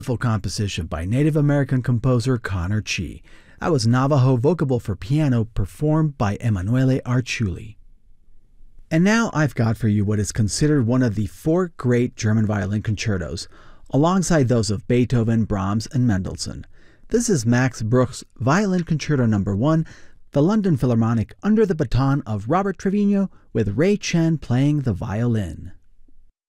Full composition by Native American composer Connor Chi. That was Navajo Vocable for Piano, performed by Emanuele Arciuli. And now I've got for you what is considered one of the 4 great German violin concertos, alongside those of Beethoven, Brahms, and Mendelssohn. This is Max Bruch's Violin Concerto No. 1, the London Philharmonic under the baton of Robert Trevino, with Ray Chen playing the violin.